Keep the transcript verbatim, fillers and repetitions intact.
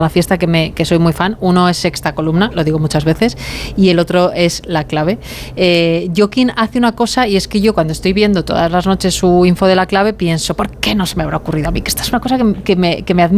La fiesta que, me, que soy muy fan. Uno es Sexta Columna, lo digo muchas veces, y el otro es La Clave. Eh, Joaquín hace una cosa, y es que yo cuando estoy viendo todas las noches su info de La Clave pienso, ¿por qué no se me habrá ocurrido a mí? Que esta es una cosa que, que, me, que me admira